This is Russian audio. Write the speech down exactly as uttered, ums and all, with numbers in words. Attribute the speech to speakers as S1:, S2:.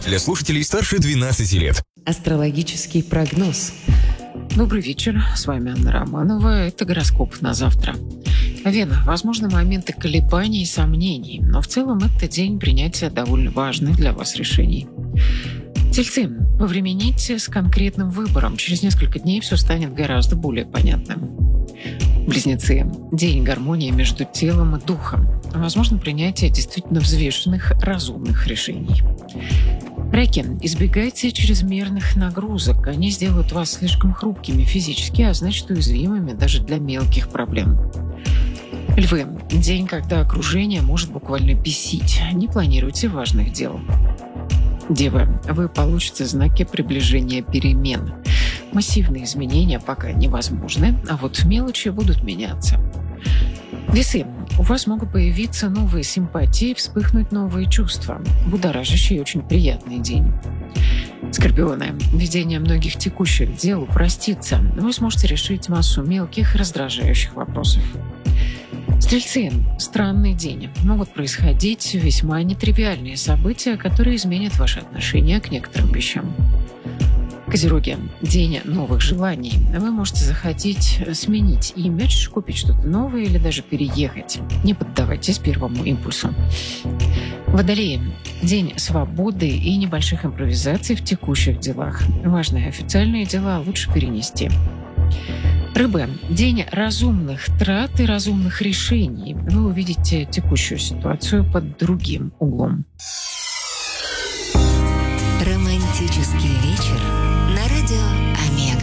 S1: Для слушателей старше двенадцати лет.
S2: Астрологический прогноз.
S3: Добрый вечер, с вами Анна Романова. Это гороскоп на завтра. Вена. Возможны моменты колебаний и сомнений, но в целом это день принятия довольно важных для вас решений. Тельцы. Повремените с конкретным выбором. Через несколько дней все станет гораздо более понятным. Близнецы. День гармонии между телом и духом. Возможно принятие действительно взвешенных, разумных решений. Раки. Избегайте чрезмерных нагрузок. Они сделают вас слишком хрупкими физически, а значит уязвимыми даже для мелких проблем. Львы. День, когда окружение может буквально бесить. Не планируйте важных дел. Девы. Вы получите знаки приближения перемен. Массивные изменения пока невозможны, а вот мелочи будут меняться. Весы. У вас могут появиться новые симпатии, вспыхнуть новые чувства. Будоражащий и очень приятный день. Скорпионы. Ведение многих текущих дел упростится. Вы сможете решить массу мелких, раздражающих вопросов. Стрельцы. Странный день. Могут происходить весьма нетривиальные события, которые изменят ваши отношения к некоторым вещам. Козероги. День новых желаний. Вы можете захотеть сменить имидж, купить что-то новое или даже переехать. Не поддавайтесь первому импульсу. Водолеи. День свободы и небольших импровизаций в текущих делах. Важные официальные дела лучше перенести. Рыбы. День разумных трат и разумных решений. Вы увидите текущую ситуацию под другим углом.
S4: Романтический вечер на радио Омега.